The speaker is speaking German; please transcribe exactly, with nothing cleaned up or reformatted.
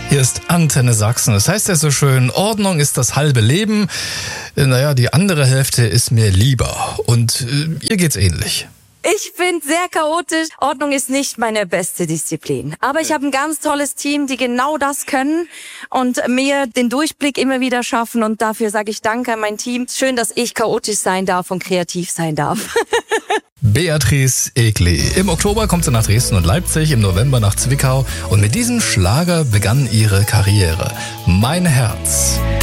Hier ist Antenne Sachsen. Das heißt ja so schön, Ordnung ist das halbe Leben. Naja, die andere Hälfte ist mir lieber. Und äh, ihr geht's ähnlich. Ich bin sehr chaotisch. Ordnung ist nicht meine beste Disziplin. Aber ich habe ein ganz tolles Team, die genau das können und mir den Durchblick immer wieder schaffen. Und dafür sage ich Danke an mein Team. Schön, dass ich chaotisch sein darf und kreativ sein darf. Beatrice Egli. Im Oktober kommt sie nach Dresden und Leipzig, im November nach Zwickau. Und mit diesem Schlager begann ihre Karriere. Mein Herz.